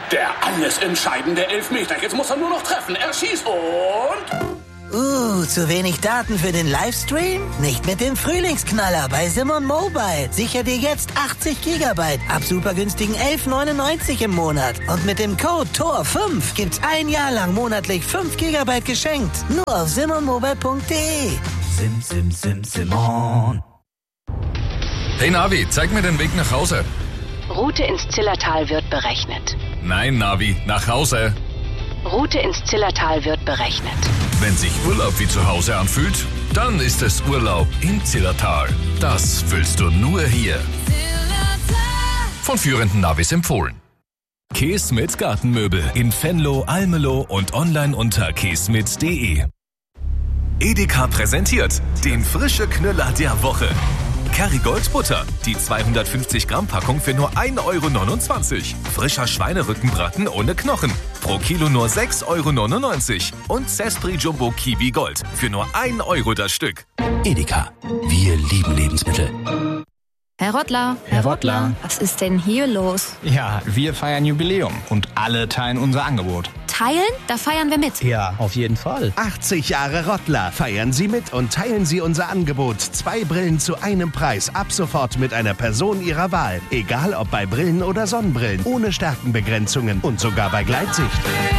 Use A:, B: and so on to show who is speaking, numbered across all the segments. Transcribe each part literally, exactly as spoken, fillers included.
A: Der alles entscheidende Elfmeter. Jetzt muss er nur noch treffen. Er schießt und...
B: Uh, zu wenig Daten für den Livestream? Nicht mit dem Frühlingsknaller bei Simon Mobile. Sicher dir jetzt achtzig Gigabyte ab super günstigen elf neunundneunzig im Monat. Und mit dem Code T O R fünf gibt's ein Jahr lang monatlich fünf Gigabyte geschenkt. Nur auf simon mobile punkt de.
C: Sim, sim, sim, Simon.
D: Hey Navi, zeig mir den Weg nach Hause.
E: Route ins Zillertal wird berechnet.
D: Nein, Navi, nach Hause.
E: Route ins Zillertal wird berechnet.
D: Wenn sich Urlaub wie zu Hause anfühlt, dann ist es Urlaub im Zillertal. Das fühlst du nur hier. Von führenden Navis empfohlen.
F: Keesmit Gartenmöbel in Venlo, Almelo und online unter keesmit punkt de. Edeka präsentiert den frische Knüller der Woche. Kerrygold Butter, die zweihundertfünfzig Gramm Packung für nur ein Euro neunundzwanzig. Frischer Schweinerückenbraten ohne Knochen, pro Kilo nur sechs Euro neunundneunzig. Und Zespri Jumbo Kiwi Gold für nur ein Euro das Stück.
C: Edeka, wir lieben Lebensmittel.
G: Herr Rottler,
H: Herr Rottler,
G: was ist denn hier los?
H: Ja, wir feiern Jubiläum und alle teilen unser Angebot.
G: Teilen? Da feiern wir mit.
H: Ja, auf jeden Fall.
I: achtzig Jahre Rottler. Feiern Sie mit und teilen Sie unser Angebot. Zwei Brillen zu einem Preis. Ab sofort mit einer Person Ihrer Wahl. Egal ob bei Brillen oder Sonnenbrillen. Ohne Stärkenbegrenzungen und sogar bei Gleitsicht.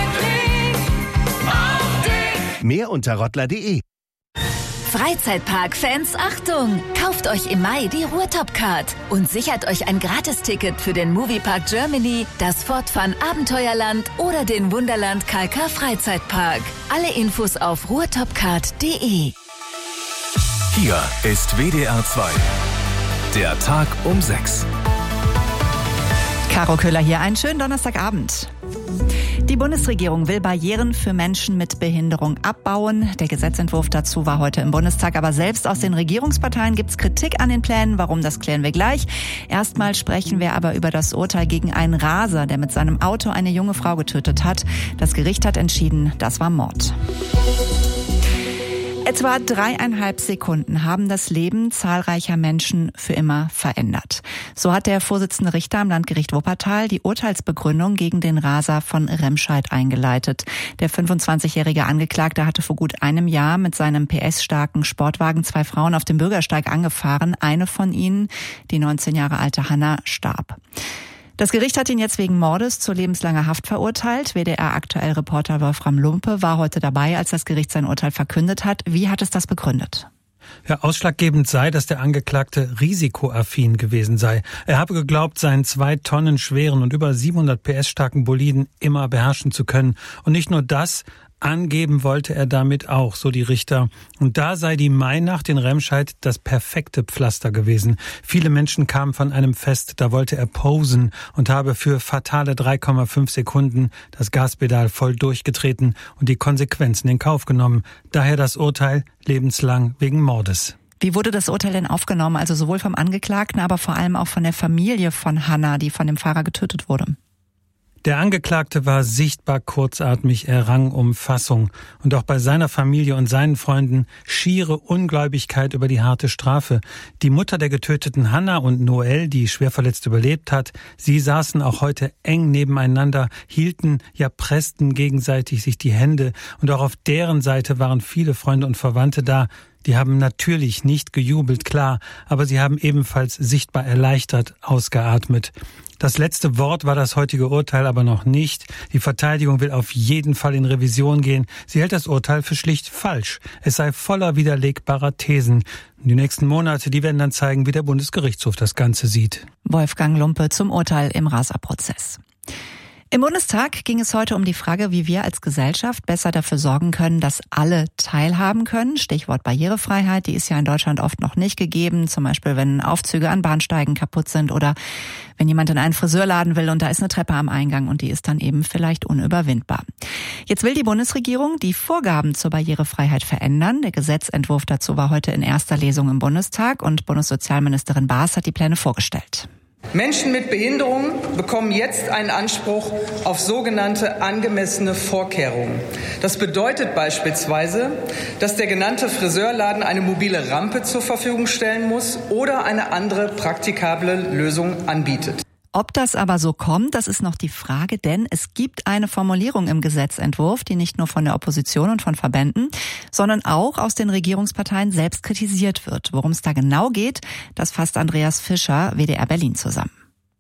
I: Mehr unter rottler punkt de.
J: Freizeitpark-Fans, Achtung! Kauft euch im Mai die Ruhrtop-Card und sichert euch ein Gratisticket für den Moviepark Germany, das Fort Fun Abenteuerland oder den Wunderland K K Freizeitpark. Alle Infos auf ruhrtopcard punkt de.
F: Hier ist W D R zwei. Der Tag um sechs.
K: Caro Köhler hier, einen schönen Donnerstagabend. Die Bundesregierung will Barrieren für Menschen mit Behinderung abbauen. Der Gesetzentwurf dazu war heute im Bundestag, aber selbst aus den Regierungsparteien gibt es Kritik an den Plänen. Warum, das klären wir gleich. Erstmal sprechen wir aber über das Urteil gegen einen Raser, der mit seinem Auto eine junge Frau getötet hat. Das Gericht hat entschieden, das war Mord. Etwa dreieinhalb Sekunden haben das Leben zahlreicher Menschen für immer verändert. So hat der Vorsitzende Richter am Landgericht Wuppertal die Urteilsbegründung gegen den Raser von Remscheid eingeleitet. Der fünfundzwanzigjährige Angeklagte hatte vor gut einem Jahr mit seinem P S-starken Sportwagen zwei Frauen auf dem Bürgersteig angefahren. Eine von ihnen, die neunzehn Jahre alte Hanna, starb. Das Gericht hat ihn jetzt wegen Mordes zu lebenslanger Haft verurteilt. W D R-Aktuell-Reporter Wolfram Lumpe war heute dabei, als das Gericht sein Urteil verkündet hat. Wie hat es das begründet?
L: Ja, ausschlaggebend sei, dass der Angeklagte risikoaffin gewesen sei. Er habe geglaubt, seinen zwei Tonnen schweren und über siebenhundert P S starken Boliden immer beherrschen zu können. Und nicht nur das, angeben wollte er damit auch, so die Richter. Und da sei die Mainacht in Remscheid das perfekte Pflaster gewesen. Viele Menschen kamen von einem Fest, da wollte er posen und habe für fatale drei Komma fünf Sekunden das Gaspedal voll durchgetreten und die Konsequenzen in Kauf genommen. Daher das Urteil lebenslang wegen Mordes.
K: Wie wurde das Urteil denn aufgenommen? Also sowohl vom Angeklagten, aber vor allem auch von der Familie von Hanna, die von dem Fahrer getötet wurde.
L: Der Angeklagte war sichtbar kurzatmig, er rang um Fassung. Und auch bei seiner Familie und seinen Freunden schiere Ungläubigkeit über die harte Strafe. Die Mutter der getöteten Hanna und Noel, die schwer verletzt überlebt hat, sie saßen auch heute eng nebeneinander, hielten, ja pressten gegenseitig sich die Hände. Und auch auf deren Seite waren viele Freunde und Verwandte da. Die haben natürlich nicht gejubelt, klar, aber sie haben ebenfalls sichtbar erleichtert ausgeatmet. Das letzte Wort war das heutige Urteil aber noch nicht. Die Verteidigung will auf jeden Fall in Revision gehen. Sie hält das Urteil für schlicht falsch. Es sei voller widerlegbarer Thesen. Die nächsten Monate, die werden dann zeigen, wie der Bundesgerichtshof das Ganze sieht.
K: Wolfgang Lumpe zum Urteil im Raser-Prozess. Im Bundestag ging es heute um die Frage, wie wir als Gesellschaft besser dafür sorgen können, dass alle teilhaben können. Stichwort Barrierefreiheit, die ist ja in Deutschland oft noch nicht gegeben. Zum Beispiel, wenn Aufzüge an Bahnsteigen kaputt sind oder wenn jemand in einen Friseurladen will und da ist eine Treppe am Eingang und die ist dann eben vielleicht unüberwindbar. Jetzt will die Bundesregierung die Vorgaben zur Barrierefreiheit verändern. Der Gesetzentwurf dazu war heute in erster Lesung im Bundestag und Bundessozialministerin Baas hat die Pläne vorgestellt.
M: Menschen mit Behinderungen bekommen jetzt einen Anspruch auf sogenannte angemessene Vorkehrungen. Das bedeutet beispielsweise, dass der genannte Friseurladen eine mobile Rampe zur Verfügung stellen muss oder eine andere praktikable Lösung anbietet.
K: Ob das aber so kommt, das ist noch die Frage, denn es gibt eine Formulierung im Gesetzentwurf, die nicht nur von der Opposition und von Verbänden, sondern auch aus den Regierungsparteien selbst kritisiert wird. Worum es da genau geht, das fasst Andreas Fischer, W D R Berlin, zusammen.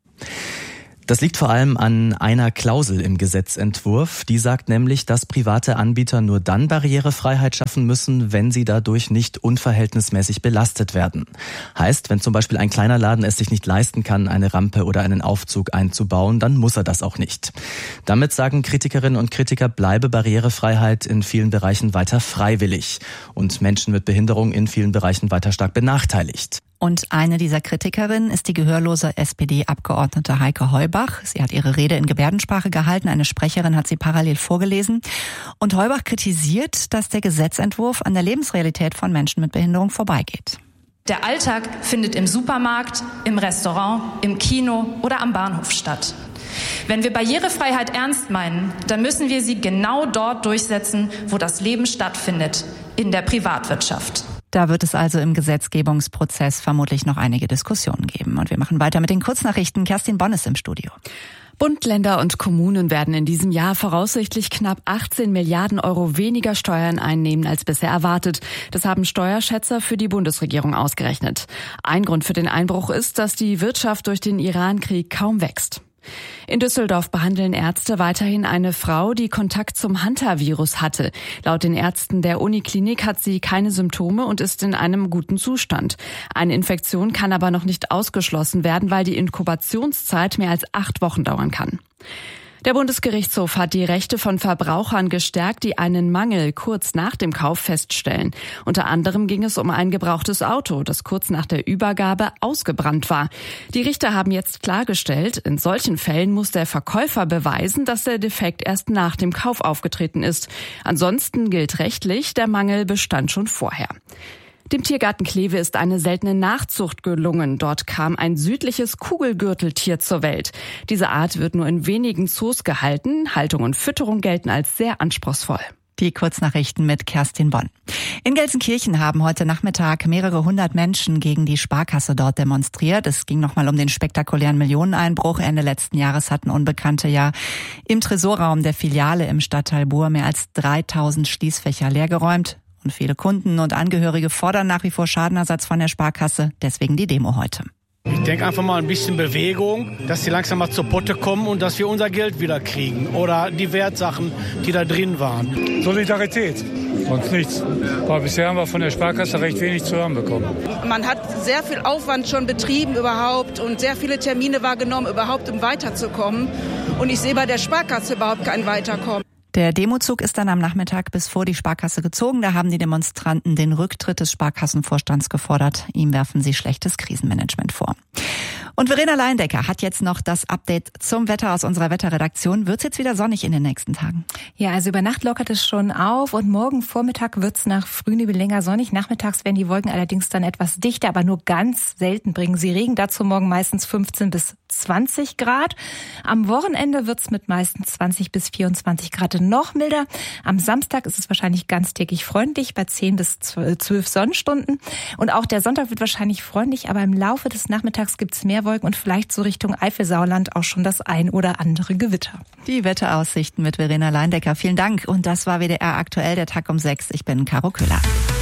N: Das liegt vor allem an einer Klausel im Gesetzentwurf. Die sagt nämlich, dass private Anbieter nur dann Barrierefreiheit schaffen müssen, wenn sie dadurch nicht unverhältnismäßig belastet werden. Heißt, wenn zum Beispiel ein kleiner Laden es sich nicht leisten kann, eine Rampe oder einen Aufzug einzubauen, dann muss er das auch nicht. Damit sagen Kritikerinnen und Kritiker, bleibe Barrierefreiheit in vielen Bereichen weiter freiwillig und Menschen mit Behinderung in vielen Bereichen weiter stark benachteiligt.
K: Und eine dieser Kritikerinnen ist die gehörlose S P D-Abgeordnete Heike Heubach. Sie hat ihre Rede in Gebärdensprache gehalten. Eine Sprecherin hat sie parallel vorgelesen. Und Heubach kritisiert, dass der Gesetzentwurf an der Lebensrealität von Menschen mit Behinderung vorbeigeht.
O: Der Alltag findet im Supermarkt, im Restaurant, im Kino oder am Bahnhof statt. Wenn wir Barrierefreiheit ernst meinen, dann müssen wir sie genau dort durchsetzen, wo das Leben stattfindet, in der Privatwirtschaft.
K: Da wird es also im Gesetzgebungsprozess vermutlich noch einige Diskussionen geben. Und wir machen weiter mit den Kurznachrichten. Kerstin Bonn ist im Studio.
P: Bund, Länder und Kommunen werden in diesem Jahr voraussichtlich knapp achtzehn Milliarden Euro weniger Steuern einnehmen als bisher erwartet. Das haben Steuerschätzer für die Bundesregierung ausgerechnet. Ein Grund für den Einbruch ist, dass die Wirtschaft durch den Iran-Krieg kaum wächst. In Düsseldorf behandeln Ärzte weiterhin eine Frau, die Kontakt zum Hantavirus hatte. Laut den Ärzten der Uniklinik hat sie keine Symptome und ist in einem guten Zustand. Eine Infektion kann aber noch nicht ausgeschlossen werden, weil die Inkubationszeit mehr als acht Wochen dauern kann. Der Bundesgerichtshof hat die Rechte von Verbrauchern gestärkt, die einen Mangel kurz nach dem Kauf feststellen. Unter anderem ging es um ein gebrauchtes Auto, das kurz nach der Übergabe ausgebrannt war. Die Richter haben jetzt klargestellt, in solchen Fällen muss der Verkäufer beweisen, dass der Defekt erst nach dem Kauf aufgetreten ist. Ansonsten gilt rechtlich, der Mangel bestand schon vorher. Dem Tiergarten Kleve ist eine seltene Nachzucht gelungen. Dort kam ein südliches Kugelgürteltier zur Welt. Diese Art wird nur in wenigen Zoos gehalten. Haltung und Fütterung gelten als sehr anspruchsvoll.
K: Die Kurznachrichten mit Kerstin Bonn. In Gelsenkirchen haben heute Nachmittag mehrere hundert Menschen gegen die Sparkasse dort demonstriert. Es ging nochmal um den spektakulären Millioneneinbruch. Ende letzten Jahres hatten Unbekannte ja im Tresorraum der Filiale im Stadtteil Buhr mehr als dreitausend Schließfächer leergeräumt. Und viele Kunden und Angehörige fordern nach wie vor Schadenersatz von der Sparkasse. Deswegen die Demo heute.
Q: Ich denke einfach mal ein bisschen Bewegung, dass sie langsam mal zur Potte kommen und dass wir unser Geld wieder kriegen. Oder die Wertsachen, die da drin waren.
R: Solidarität, sonst nichts. Aber bisher haben wir von der Sparkasse recht wenig zu hören bekommen.
S: Man hat sehr viel Aufwand schon betrieben überhaupt und sehr viele Termine wahrgenommen, überhaupt um weiterzukommen. Und ich sehe bei der Sparkasse überhaupt kein Weiterkommen.
K: Der Demozug ist dann am Nachmittag bis vor die Sparkasse gezogen. Da haben die Demonstranten den Rücktritt des Sparkassenvorstands gefordert. Ihm werfen sie schlechtes Krisenmanagement vor. Und Verena Leindecker hat jetzt noch das Update zum Wetter aus unserer Wetterredaktion. Wird's jetzt wieder sonnig in den nächsten Tagen?
T: Ja, also über Nacht lockert es schon auf und morgen Vormittag wird's nach Frühnebel länger sonnig. Nachmittags werden die Wolken allerdings dann etwas dichter, aber nur ganz selten bringen sie Regen. Dazu morgen meistens fünfzehn bis zwanzig Grad. Am Wochenende wird's mit meistens zwanzig bis vierundzwanzig Grad noch milder. Am Samstag ist es wahrscheinlich ganztägig freundlich bei zehn bis zwölf Sonnenstunden. Und auch der Sonntag wird wahrscheinlich freundlich, aber im Laufe des Nachmittags gibt's mehr Wolken und vielleicht so Richtung Eifel-Sauerland auch schon das ein oder andere Gewitter.
K: Die Wetteraussichten mit Verena Leindecker. Vielen Dank. Und das war W D R aktuell, der Tag um sechs. Ich bin Caro Köhler.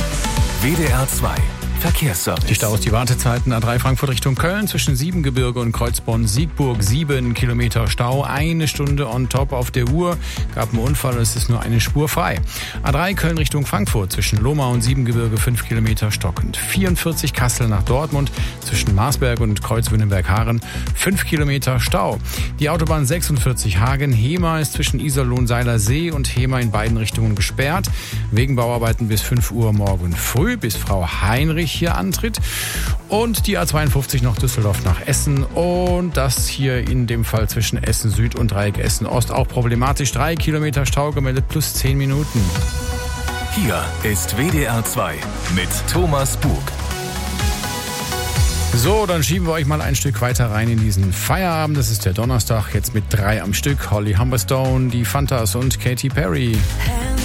F: W D R zwei Verkehrsservice.
H: Die Staus, die Wartezeiten A drei Frankfurt Richtung Köln zwischen Siebengebirge und Kreuzborn-Siegburg. Sieben Kilometer Stau, eine Stunde on top auf der Uhr. Gab einen Unfall, es ist nur eine Spur frei. A drei Köln Richtung Frankfurt zwischen Lohmar und Siebengebirge fünf Kilometer stockend. vierundvierzig Kassel nach Dortmund zwischen Marsberg und Kreuzwünnenberg-Haaren fünf Kilometer Stau. Die Autobahn sechsundvierzig Hagen-Hema ist zwischen Iserlohn-Seiler-See und Hema in beiden Richtungen gesperrt. Wegen Bauarbeiten bis fünf Uhr morgen früh, bis Frau Heinrich hier antritt. Und die A zweiundfünfzig noch Düsseldorf nach Essen. Und das hier in dem Fall zwischen Essen Süd und Dreieck Essen Ost auch problematisch. Drei Kilometer Stau gemeldet plus zehn Minuten.
F: Hier ist W D R zwei mit Thomas Bug.
H: So, dann schieben wir euch mal ein Stück weiter rein in diesen Feierabend. Das ist der Donnerstag, jetzt mit drei am Stück. Holly Humberstone, die Fantas und Katy Perry.